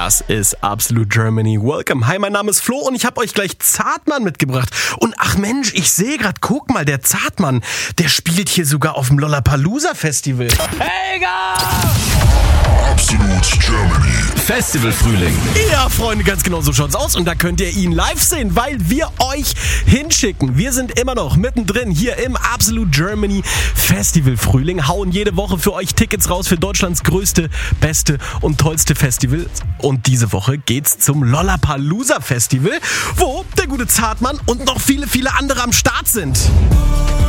Das ist Absolute Germany. Welcome. Hi, mein Name ist Flo und ich habe euch gleich Zartmann mitgebracht. Und ach Mensch, ich sehe gerade, guck mal, der Zartmann, der spielt hier sogar auf dem Lollapalooza Festival. Absolute Germany. Festivalfrühling. Ja, Freunde, ganz genau so schaut's aus. Und da könnt ihr ihn live sehen, weil wir euch hinschicken. Wir sind immer noch mittendrin hier im Absolute Germany Festivalfrühling. Hauen jede Woche für euch Tickets raus für Deutschlands größte, beste und tollste Festival. Und diese Woche geht's zum Lollapalooza Festival, wo der gute Zartmann und noch viele, viele andere am Start sind.